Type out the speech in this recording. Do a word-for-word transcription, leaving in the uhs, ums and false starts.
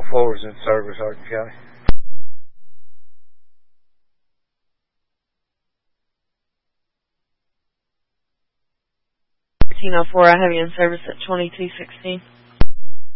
four is in service, Hardin County. thirteen oh four, I have you in service at twenty-two sixteen.